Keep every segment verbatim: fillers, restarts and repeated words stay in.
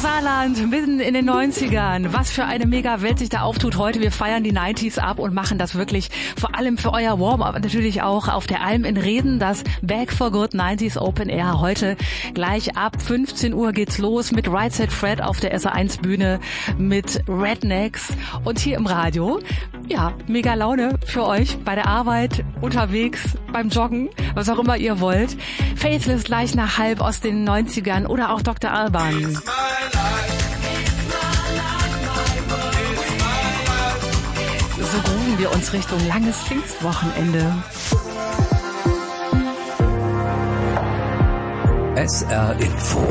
Saarland, mitten in den neunzigern. Was für eine mega Welt sich da auftut heute. Wir feiern die neunziger ab und machen das wirklich vor allem für euer Warm-up. Natürlich auch auf der Alm in Reden, das Back for Good neunziger Open Air. Heute gleich ab fünfzehn Uhr geht's los mit Right Said Fred auf der S R eins Bühne, mit Rednecks und hier im Radio. Ja, mega Laune für euch bei der Arbeit, unterwegs, beim Joggen, was auch immer ihr wollt. Faithless gleich nach halb aus den neunzigern oder auch Doktor Alban. So grooven wir uns Richtung langes Pfingstwochenende. S R Info.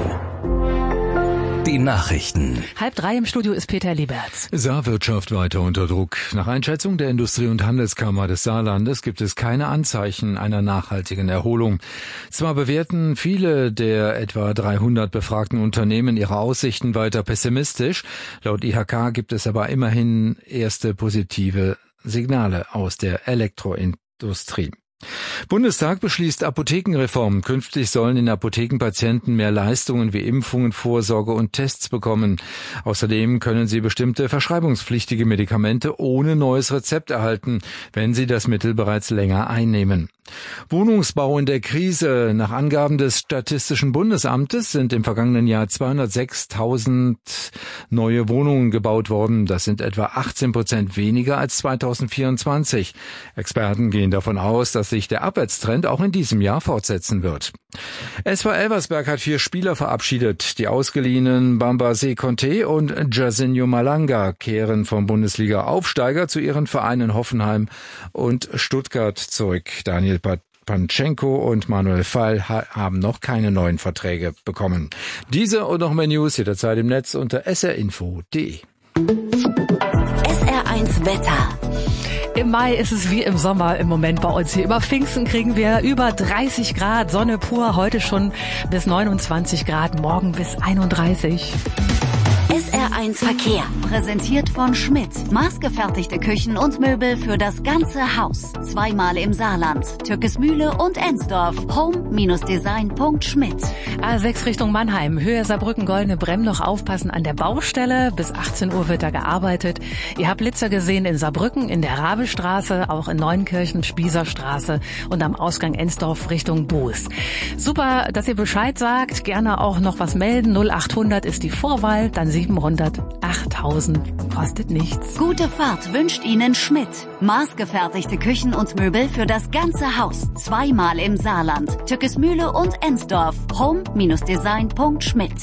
Die Nachrichten. Halb drei im Studio ist Peter Lieberts. Saarwirtschaft weiter unter Druck. Nach Einschätzung der Industrie- und Handelskammer des Saarlandes gibt es keine Anzeichen einer nachhaltigen Erholung. Zwar bewerten viele der etwa dreihundert befragten Unternehmen ihre Aussichten weiter pessimistisch. Laut I H K gibt es aber immerhin erste positive Signale aus der Elektroindustrie. Bundestag beschließt Apothekenreform. Künftig sollen in Apotheken Patienten mehr Leistungen wie Impfungen, Vorsorge und Tests bekommen. Außerdem können sie bestimmte verschreibungspflichtige Medikamente ohne neues Rezept erhalten, wenn sie das Mittel bereits länger einnehmen. Wohnungsbau in der Krise. Nach Angaben des Statistischen Bundesamtes sind im vergangenen Jahr zweihundertsechstausend neue Wohnungen gebaut worden. Das sind etwa achtzehn Prozent weniger als zweitausendvierundzwanzig. Experten gehen davon aus, dass sich der Abwärtstrend auch in diesem Jahr fortsetzen wird. S V Elversberg hat vier Spieler verabschiedet. Die ausgeliehenen Bambase Conte und Jairzinho Malanga kehren vom Bundesliga-Aufsteiger zu ihren Vereinen Hoffenheim und Stuttgart zurück. Daniel Panchenko und Manuel Fall haben noch keine neuen Verträge bekommen. Diese und noch mehr News jederzeit im Netz unter s r info punkt d e. S R eins Wetter. Im Mai ist es wie im Sommer im Moment bei uns hier. Über Pfingsten kriegen wir über dreißig Grad, Sonne pur, heute schon bis neunundzwanzig Grad, morgen bis einunddreißig. S R eins Verkehr, präsentiert von Schmidt. Maßgefertigte Küchen und Möbel für das ganze Haus. Zweimal im Saarland, Türkesmühle und Ensdorf. home Design punkt schmidt. A sechs Richtung Mannheim, Höhe Saarbrücken, Goldene Bremm, noch aufpassen an der Baustelle. Bis achtzehn Uhr wird da gearbeitet. Ihr habt Blitzer gesehen in Saarbrücken, in der Rabestraße, auch in Neunkirchen, Spießerstraße und am Ausgang Ensdorf Richtung Boos. Super, dass ihr Bescheid sagt. Gerne auch noch was melden. null achthundert ist die Vorwahl, dann siebenhundert achttausend, kostet nichts. Gute Fahrt wünscht Ihnen Schmidt. Maßgefertigte Küchen und Möbel für das ganze Haus. Zweimal im Saarland, Türkesmühle und Ensdorf. home Design punkt schmidt.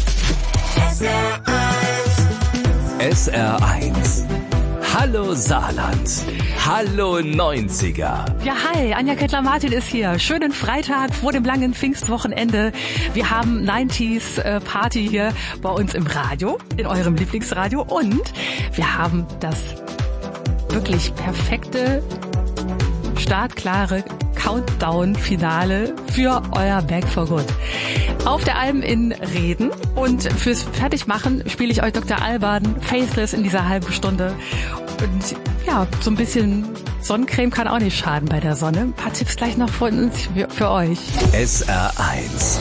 S R eins. Hallo Saarland. Hallo neunziger. Ja, hi, Anja Kettler-Martin ist hier. Schönen Freitag vor dem langen Pfingstwochenende. Wir haben neunziger Party hier bei uns im Radio, in eurem Lieblingsradio. Und wir haben das wirklich perfekte, startklare Countdown-Finale für euer Back for Good. Auf der Alm in Reden. Und fürs Fertigmachen spiele ich euch Doktor Alban Faithless in dieser halben Stunde. Und ja, so ein bisschen Sonnencreme kann auch nicht schaden bei der Sonne. Ein paar Tipps gleich noch von uns für, für euch. S R eins.